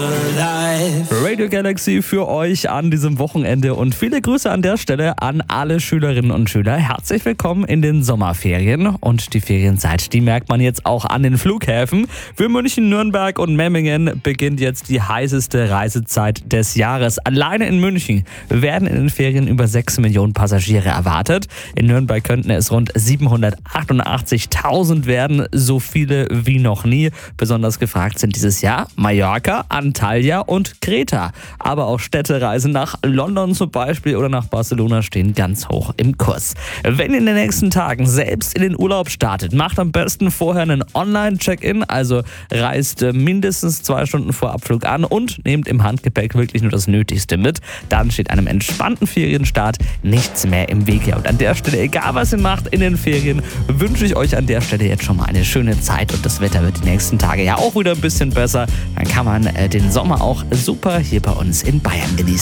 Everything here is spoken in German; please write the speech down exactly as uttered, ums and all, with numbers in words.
Radio Galaxy für euch an diesem Wochenende und viele Grüße an der Stelle an alle Schülerinnen und Schüler. Herzlich willkommen in den Sommerferien und die Ferienzeit, die merkt man jetzt auch an den Flughäfen. Für München, Nürnberg und Memmingen beginnt jetzt die heißeste Reisezeit des Jahres. Alleine in München werden in den Ferien über sechs Millionen Passagiere erwartet. In Nürnberg könnten es rund siebenhundertachtundachtzigtausend werden, so viele wie noch nie. Besonders gefragt sind dieses Jahr Mallorca, Antalya und Kreta. Aber auch Städtereisen nach London zum Beispiel oder nach Barcelona stehen ganz hoch im Kurs. Wenn ihr in den nächsten Tagen selbst in den Urlaub startet, macht am besten vorher einen Online-Check-in, also reist mindestens zwei Stunden vor Abflug an und nehmt im Handgepäck wirklich nur das Nötigste mit. Dann steht einem entspannten Ferienstart nichts mehr im Wege. Und an der Stelle, egal was ihr macht in den Ferien, wünsche ich euch an der Stelle jetzt schon mal eine schöne Zeit und das Wetter wird die nächsten Tage ja auch wieder ein bisschen besser. Dann kann man äh, den Sommer auch super hier bei uns in Bayern genießen.